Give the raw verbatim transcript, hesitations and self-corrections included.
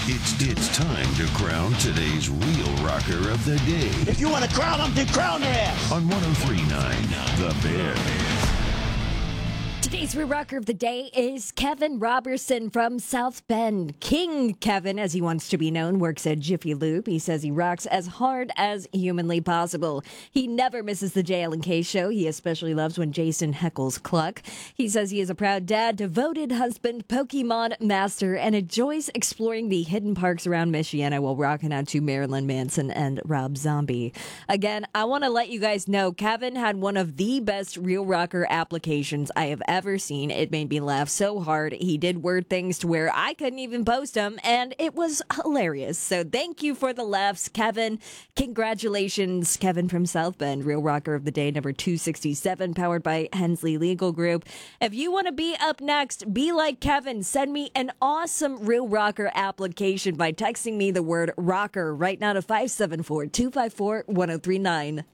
It's it's time to crown today's real rocker of the day. If you want to crown them, then crown their ass. On one oh three point nine The Bear. Today's Real Rocker of the Day is Kevin Robertson from South Bend. King Kevin, as he wants to be known, works at Jiffy Lube. He says he rocks as hard as humanly possible. He never misses the J L and K show. He especially loves when Jason heckles Cluck. He says he is a proud dad, devoted husband, Pokemon master, and enjoys exploring the hidden parks around Michiana while rocking out to Marilyn Manson and Rob Zombie. Again, I want to let you guys know Kevin had one of the best Real Rocker applications I have ever seen. It made me laugh so hard. He did word things to where I couldn't even post them, and it was hilarious. So thank you for the laughs, Kevin. Congratulations, Kevin from South Bend. Real Rocker of the Day, number two sixty-seven, powered by Hensley Legal Group. If you want to be up next, be like Kevin. Send me an awesome Real Rocker application by texting me the word rocker right now to five seven four, two five four, one oh three nine.